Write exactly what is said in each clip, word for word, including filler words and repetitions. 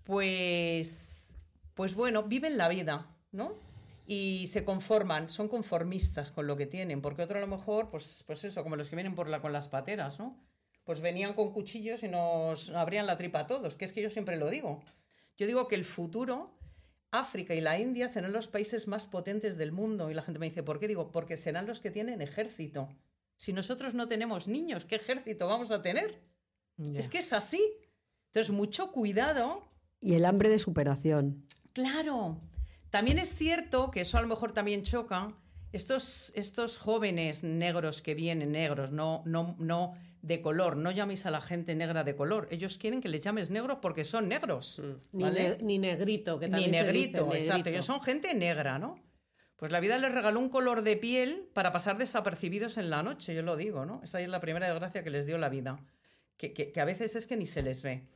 pues, pues bueno, viven la vida, ¿no? Y se conforman, son conformistas con lo que tienen, porque otro a lo mejor, pues, pues eso, como los que vienen por la, con las pateras, ¿no? Pues venían con cuchillos y nos abrían la tripa a todos, que es que yo siempre lo digo. Yo digo que el futuro, África y la India serán los países más potentes del mundo. Y la gente me dice, ¿por qué? Digo, porque serán los que tienen ejército. Si nosotros no tenemos niños, ¿qué ejército vamos a tener? Yeah. Es que es así. Entonces, mucho cuidado. Y el hambre de superación. Claro. También es cierto que eso a lo mejor también choca. Estos, estos jóvenes negros que vienen, negros, no, no, no de color, no llaméis a la gente negra de color. Ellos quieren que les llames negros porque son negros. ¿Vale? Ni, ne- ni negrito, que también Ni se negrito, dice, exacto. negrito. Ellos son gente negra, ¿no? Pues la vida les regaló un color de piel para pasar desapercibidos en la noche, yo lo digo, ¿no? Esa es la primera desgracia que les dio la vida. Que, que, que a veces es que ni se les ve.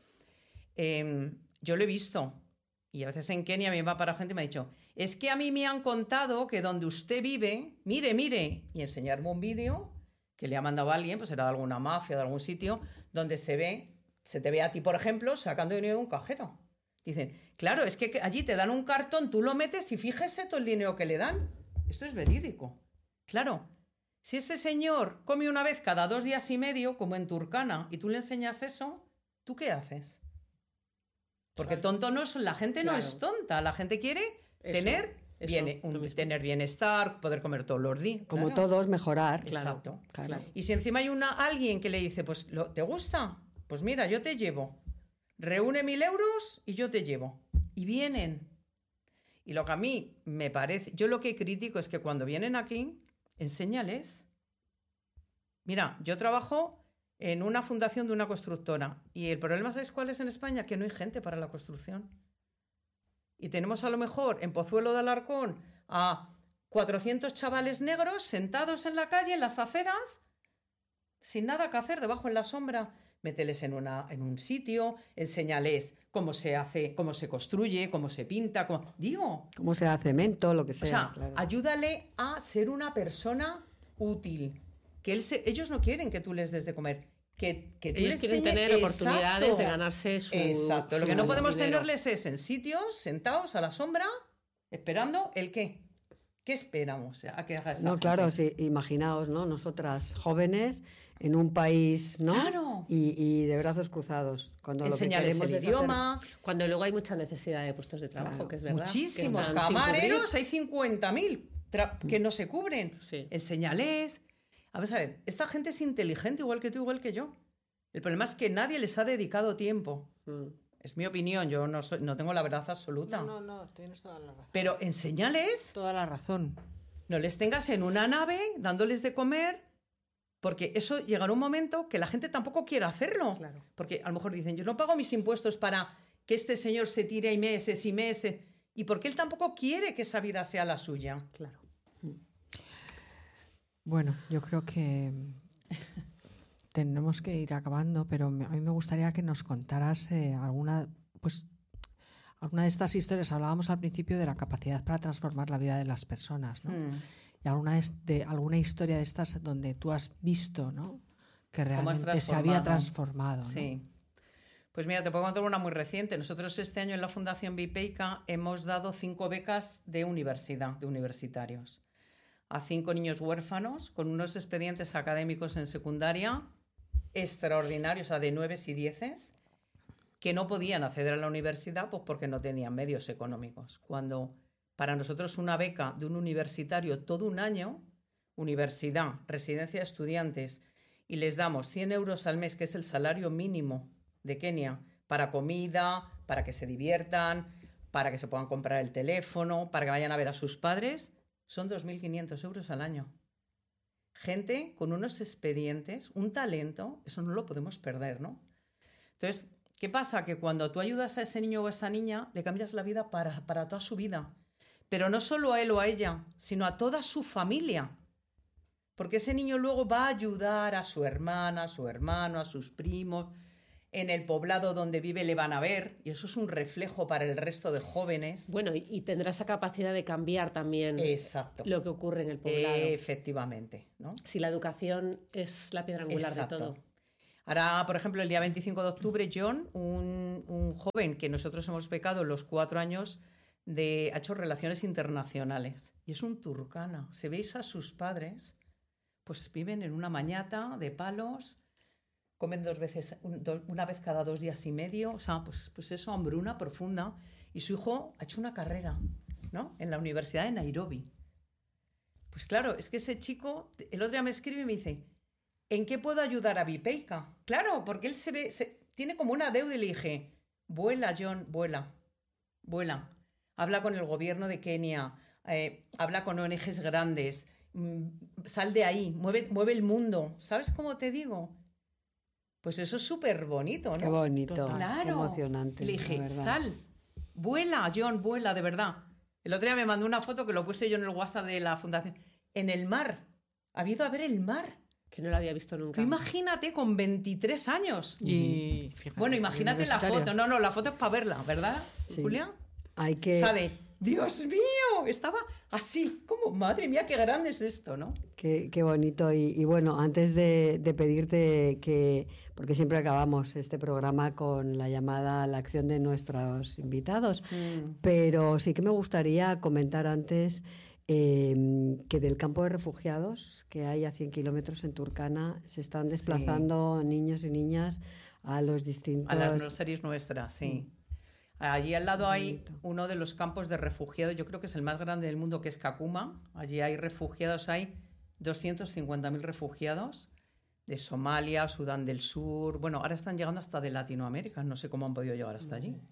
Eh, yo lo he visto. Y a veces en Kenia me va para gente y me ha dicho, es que a mí me han contado que donde usted vive, mire, mire, y enseñarme un vídeo que le ha mandado a alguien, pues era de alguna mafia, de algún sitio, donde se ve, se te ve a ti, por ejemplo, sacando dinero de un cajero. Dicen, claro, es que allí te dan un cartón, tú lo metes y fíjese todo el dinero que le dan. Esto es verídico. Claro, si ese señor come una vez cada dos días y medio, como en Turkana, y tú le enseñas eso, ¿tú qué haces? Porque tonto no es, la gente no claro. es tonta, la gente quiere eso, tener, eso, bien, un, tener bienestar, poder comer todos los días. Como claro. todos, mejorar. Exacto. Claro, claro. Y si encima hay una, alguien que le dice, pues, ¿te gusta? Pues mira, yo te llevo. Reúne mil euros y yo te llevo. Y vienen. Y lo que a mí me parece, yo lo que critico es que cuando vienen aquí, enséñales. Mira, yo trabajo en una fundación de una constructora. Y el problema, ¿sabéis cuál es en España? Que no hay gente para la construcción. Y tenemos a lo mejor en Pozuelo de Alarcón a cuatrocientos chavales negros sentados en la calle, en las aceras, sin nada que hacer, debajo en la sombra. Mételes en, una, en un sitio, enséñales cómo se hace, cómo se construye, cómo se pinta, cómo, digo. Cómo se hace cemento, lo que sea. O sea, claro. Ayúdale a ser una persona útil. Que él se, ellos no quieren que tú les des de comer. Que, que tú ellos les quieren enseñe, tener exacto, oportunidades de ganarse su Exacto. Su Lo que no podemos dinero. tenerles es en sitios, sentados a la sombra, esperando el qué. ¿Qué esperamos a que haga esa No, gente? claro, sí, imaginaos, ¿no? Nosotras jóvenes en un país, ¿no? Claro. Y, y de brazos cruzados. Cuando enseñarles lo que el idioma. Hacer... Cuando luego hay mucha necesidad de puestos de trabajo, claro. que es verdad. Muchísimos camareros, hay cincuenta mil tra- que no se cubren. Sí. Enseñales. A ver, a ver, esta gente es inteligente igual que tú, igual que yo. El problema es que nadie les ha dedicado tiempo. Mm. Es mi opinión, yo no, soy, no tengo la verdad absoluta. No, no, no, tienes toda la razón. Pero enséñales. Toda la razón. No les tengas en una nave dándoles de comer, porque eso llegará un momento que la gente tampoco quiere hacerlo. Claro. Porque a lo mejor dicen, yo no pago mis impuestos para que este señor se tire y meses y meses. Y porque él tampoco quiere que esa vida sea la suya. Claro. Bueno, yo creo que tenemos que ir acabando, pero a mí me gustaría que nos contaras eh, alguna, pues, alguna de estas historias. Hablábamos al principio de la capacidad para transformar la vida de las personas, ¿no? Mm. Y alguna, de, alguna historia de estas donde tú has visto, ¿no? Que realmente se había transformado, ¿no? Sí. Pues mira, te puedo contar una muy reciente. Nosotros este año en la Fundación Bipeica hemos dado cinco becas de universidad, de universitarios, a cinco niños huérfanos con unos expedientes académicos en secundaria extraordinarios, o sea, de nueves y dieces, que no podían acceder a la universidad pues porque no tenían medios económicos. Cuando para nosotros una beca de un universitario todo un año, universidad, residencia de estudiantes, y les damos cien euros al mes, que es el salario mínimo de Kenia, para comida, para que se diviertan, para que se puedan comprar el teléfono, para que vayan a ver a sus padres, son dos mil quinientos euros al año. Gente con unos expedientes, un talento, eso no lo podemos perder, ¿no? Entonces, ¿qué pasa? Que cuando tú ayudas a ese niño o a esa niña, le cambias la vida para, para toda su vida. Pero no solo a él o a ella, sino a toda su familia. Porque ese niño luego va a ayudar a su hermana, a su hermano, a sus primos. En el poblado donde vive le van a ver, y eso es un reflejo para el resto de jóvenes. Bueno, y, y tendrá esa capacidad de cambiar también Exacto. lo que ocurre en el poblado. Efectivamente, ¿no? Si la educación es la piedra angular Exacto. de todo. Ahora, por ejemplo, el día veinticinco de octubre, John, un, un joven que nosotros hemos becado los cuatro años, de, ha hecho relaciones internacionales. Y es un turcana. Si veis a sus padres, pues viven en una mañata de palos, comen dos veces, un, do, una vez cada dos días y medio. O sea, pues, pues eso, hambruna profunda. Y su hijo ha hecho una carrera, ¿no?, en la Universidad de Nairobi. Pues claro, es que ese chico, el otro día me escribe y me dice, ¿en qué puedo ayudar a Vipeica? Claro, porque él se ve, se, tiene como una deuda y le dije, vuela, John, vuela, vuela. Habla con el gobierno de Kenia, eh, habla con O N Ges grandes, mmm, sal de ahí, mueve, mueve el mundo. ¿Sabes cómo te digo? Pues eso es súper bonito, ¿no? Qué bonito, claro. Qué emocionante. Le dije, sal, vuela, John, vuela, de verdad. El otro día me mandó una foto que lo puse yo en el WhatsApp de la fundación. En el mar. Ha ido a ver el mar. Que no lo había visto nunca. Tú imagínate con veintitrés años. Y fíjate, bueno, imagínate la foto. No, no, la foto es para verla, ¿verdad, sí. Julia? Hay que... Sabe, Dios mío, estaba así, como, madre mía, qué grande es esto, ¿no? Qué, qué bonito. Y, y bueno, antes de, de pedirte que, porque siempre acabamos este programa con la llamada a la acción de nuestros invitados, mm. pero sí que me gustaría comentar antes eh, que del campo de refugiados que hay a cien kilómetros en Turkana se están desplazando sí. niños y niñas a los distintos... A las nurseries nuestras, sí. Mm. Allí al lado hay uno de los campos de refugiados, yo creo que es el más grande del mundo, que es Kakuma. Allí hay refugiados, hay doscientos cincuenta mil refugiados de Somalia, Sudán del Sur. Bueno, ahora están llegando hasta de Latinoamérica, no sé cómo han podido llegar hasta allí.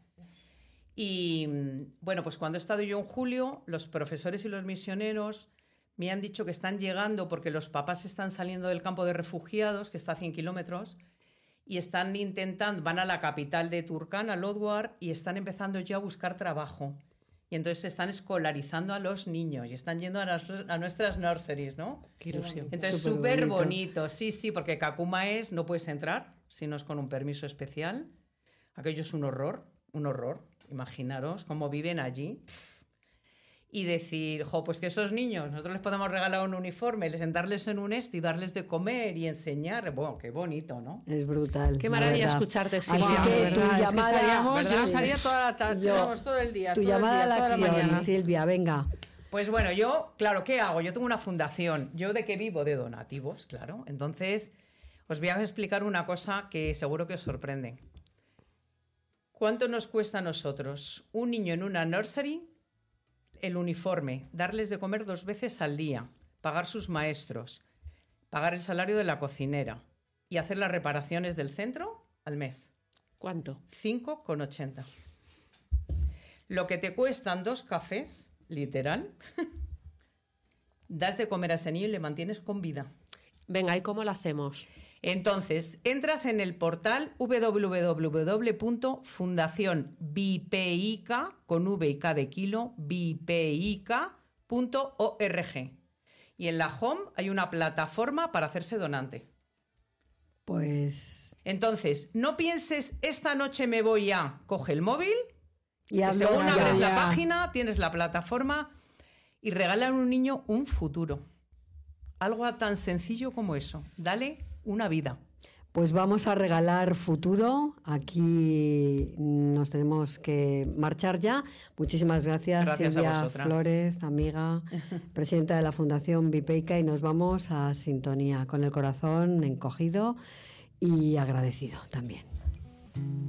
Y bueno, pues cuando he estado yo en julio, los profesores y los misioneros me han dicho que están llegando porque los papás están saliendo del campo de refugiados, que está a cien kilómetros, y están intentando, van a la capital de Turkana, Lodwar, y están empezando ya a buscar trabajo. Y entonces se están escolarizando a los niños y están yendo a, las, a nuestras nurseries, ¿no? Qué ilusión. Entonces, súper bonito. bonito. Sí, sí, porque Kakuma es, no puedes entrar si no es con un permiso especial. Aquello es un horror, un horror. Imaginaros cómo viven allí. Y decir, jo, pues que esos niños, nosotros les podemos regalar un uniforme, sentarles en un este y darles de comer y enseñar. Bueno, qué bonito, ¿no? Es brutal. Qué maravilla escucharte, Silvia. Así que tu llamada, es que estaríamos, ¿verdad? Yo estaría toda la tarde, yo, todo el día. Tu todo llamada el día, a la acción, la Silvia, venga. Pues bueno, yo, claro, ¿qué hago? Yo tengo una fundación. ¿Yo de qué vivo? De donativos, claro. Entonces, os voy a explicar una cosa que seguro que os sorprende. ¿Cuánto nos cuesta a nosotros un niño en una nursery? El uniforme, darles de comer dos veces al día, pagar sus maestros, pagar el salario de la cocinera y hacer las reparaciones del centro al mes. ¿Cuánto? cinco con ochenta. Lo que te cuestan dos cafés, literal, das de comer a ese niño y le mantienes con vida. Venga, ¿y cómo lo hacemos? Entonces, entras en el portal doble u doble u doble u punto fundación vipeica, con V y K de kilo, vipeica punto org. Y en la home hay una plataforma para hacerse donante. Pues... Entonces, no pienses, esta noche me voy a... Coge el móvil, y según ya, abres ya. la página, tienes la plataforma y regalan a un niño un futuro. Algo tan sencillo como eso. Dale una vida. Pues vamos a regalar futuro. Aquí nos tenemos que marchar ya. Muchísimas gracias, gracias Silvia a vosotras. Flores, amiga, presidenta de la Fundación Vipeica, y nos vamos a sintonía con el corazón encogido y agradecido también.